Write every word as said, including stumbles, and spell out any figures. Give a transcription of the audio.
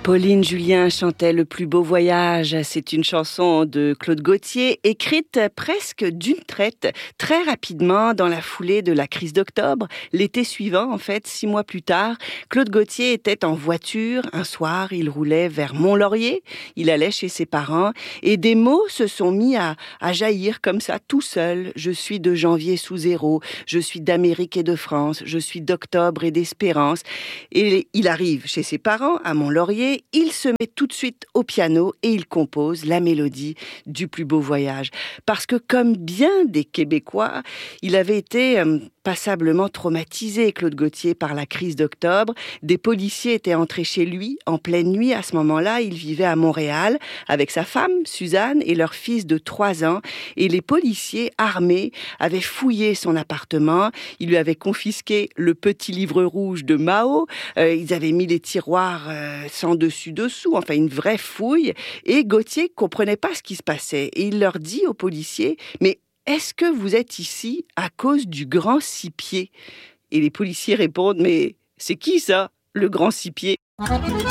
Pauline Julien chantait Le plus beau voyage. C'est une chanson de Claude Gauthier, écrite presque d'une traite, très rapidement dans la foulée de la crise d'octobre. L'été suivant, en fait, six mois plus tard, Claude Gauthier était en voiture. Un soir, il roulait vers Mont-Laurier. Il allait chez ses parents et des mots se sont mis à, à jaillir comme ça, tout seul. Je suis de janvier sous zéro. Je suis d'Amérique et de France. Je suis d'octobre et d'espérance. Et il arrive chez ses parents à Mont-Laurier. Il se met tout de suite au piano et il compose la mélodie du plus beau voyage. Parce que comme bien des Québécois, il avait été euh, passablement traumatisé, Claude Gauthier, par la crise d'octobre. Des policiers étaient entrés chez lui en pleine nuit. À ce moment-là, il vivait à Montréal avec sa femme, Suzanne, et leur fils de trois ans. Et les policiers armés avaient fouillé son appartement. Ils lui avaient confisqué le petit livre rouge de Mao. Euh, ils avaient mis les tiroirs euh, sans dessus-dessous, enfin une vraie fouille. Et Gauthier comprenait pas ce qui se passait. Et il leur dit aux policiers, mais est-ce que vous êtes ici à cause du grand six-pieds ? Et les policiers répondent, mais c'est qui ça, le grand six-pieds ?